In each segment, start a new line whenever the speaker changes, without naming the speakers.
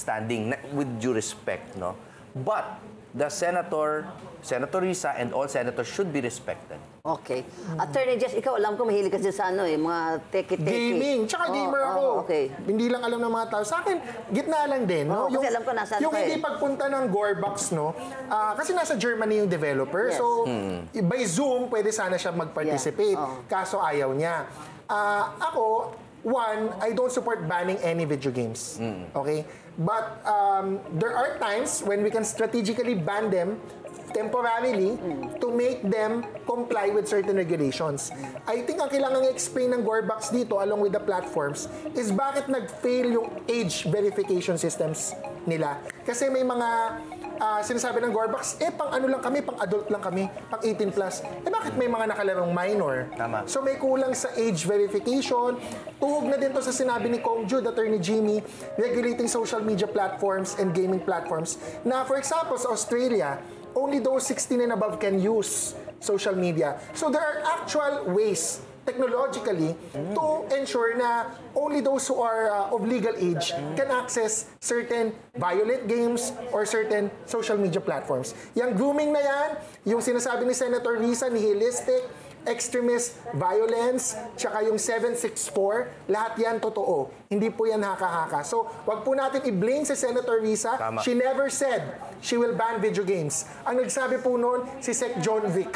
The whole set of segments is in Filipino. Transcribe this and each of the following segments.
understanding, with due respect, no? But the Senator Risa and all senators should be respected.
Okay. Attorney Jess, ikaw alam ko mahilig kasi sa mga teki-teki.
Gaming. Tsaka gamer ako.
Okay.
Hindi lang alam ng mga tao. Sa akin, gitna lang din. No?
Kasi alam ko nasa
yung hindi pagpunta ng Gorebox, no? Kasi nasa Germany yung developer.
Yes.
So, by Zoom, pwede sana siya mag-participate. Kaso ayaw niya. Ako, one, I don't support banning any video games. Okay? But there are times when we can strategically ban them temporarily to make them comply with certain regulations. I think ang kailangan i-explain ng Gorebox dito along with the platforms is bakit nag-fail yung age verification systems nila. Kasi may mga sinasabi ng Gorebox, pang ano lang kami, pang adult lang kami, pang 18 plus. Bakit may mga nakalarong minor?
Tama.
So may kulang sa age verification. Tuhog na din to sa sinabi ni Kong Jude, Attorney Jimmy, regulating social media platforms and gaming platforms. Na for example, sa Australia, only those 16 and above can use social media. So there are actual ways technologically to ensure na only those who are of legal age can access certain violent games or certain social media platforms. Yung grooming na yan, yung sinasabi ni Senator Risa, nihilistic, extremist violence, tsaka yung 764, lahat yan totoo. Hindi po yan haka-haka. So, wag po natin i-blame si Senator Risa.
Tama.
She never said she will ban video games. Ang nagsabi po noon, si Sec John Vic.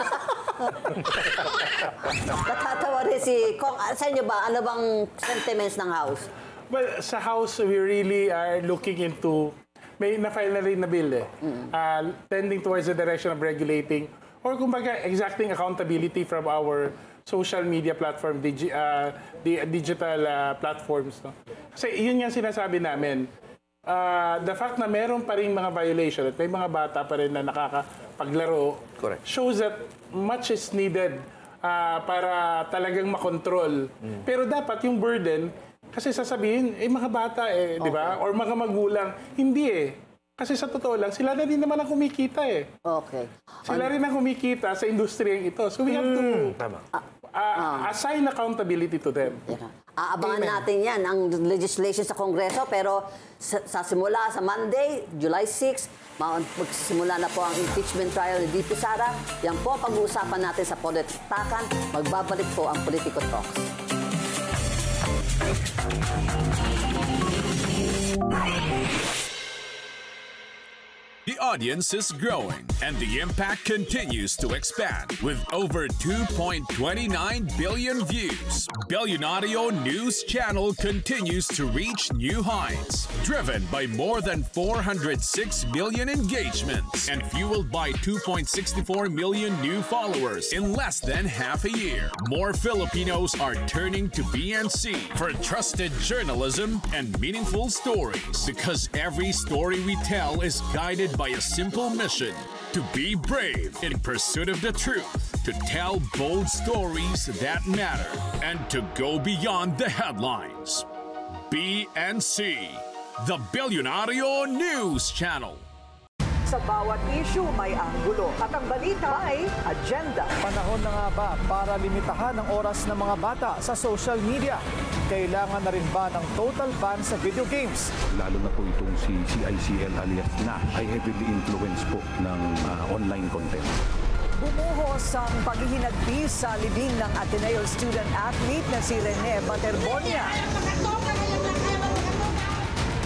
Natatawa rin si Kong. Sa inyo ba, ano bang sentiments ng House?
Well, sa House, we really are looking into, may na-file na rin na bill tending towards the direction of regulating or kumbaga exacting accountability from our social media platform, the digital platforms. No? Kasi yun yung sinasabi namin. The fact na meron pa rin mga violation at may mga bata pa rin na nakakapaglaro shows that much is needed para talagang makontrol. Pero dapat yung burden, kasi sasabihin, mga bata di ba? Or mga magulang, hindi Kasi sa totoo lang, sila na din naman ang kumikita
Okay.
Sila rin ang kumikita sa industriyang ito. So we have to assign accountability to them.
Aabangan natin yan, ang legislation sa Kongreso, pero sa simula sa Monday, July 6, magsisimula na po ang impeachment trial ni VP Sara. Yan po ang pag-uusapan natin sa Polititakan. Magbabalik po ang Politico Talks.
The audience is growing, and the impact continues to expand. With over 2.29 billion views, Billionario News Channel continues to reach new heights. Driven by more than 406 million engagements and fueled by 2.64 million new followers in less than half a year, more Filipinos are turning to BNC for trusted journalism and meaningful stories. Because every story we tell is guided by a simple mission: to be brave in pursuit of the truth, to tell bold stories that matter, and to go beyond the headlines. BNC, the Billionario News Channel.
Sa bawat issue may anggulo at ang balita may agenda.
Panahon na nga ba para limitahan ang oras ng mga bata sa social media? Kailangan na rin ba ng total ban sa video games?
Lalo na po itong si CICL alias na ay heavily influenced po ng online content.
Bumuhos ang paghihinagpis sa libing ng Ateneo student athlete na si Rene Baterbonia.